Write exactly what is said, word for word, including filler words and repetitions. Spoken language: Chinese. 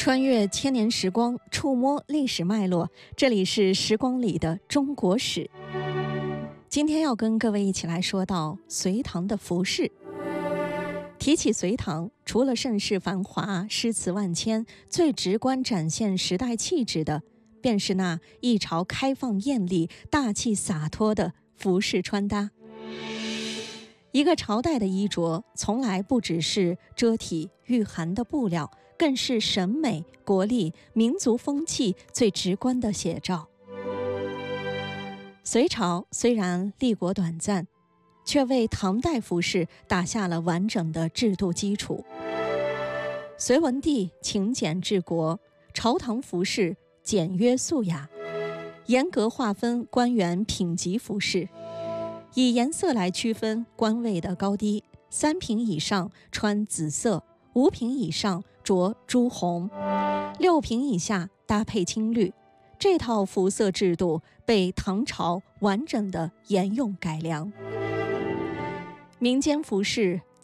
穿越千年时光，触摸历史脉络，这里是时光里的中国史。今天要跟各位一起来说到隋唐的服饰。提起隋唐，除了盛世繁华、诗词万千，最直观展现时代气质的，便是那一朝开放艳丽、大气洒脱的服饰穿搭。一个朝代的衣着，从来不只是遮体御寒的布料，更是审美、国力、民族风气最直观的写照。隋朝虽然立国短暂，却为唐代服饰打下了完整的制度基础。隋文帝勤俭治国，朝堂服饰简约素雅，严格划分官员品级服饰，以颜色来区分官位的高低，三品以上穿紫色，五品以上着朱红，六品以下搭配青绿。这套服色制度被唐朝完整的沿用改良。民间服饰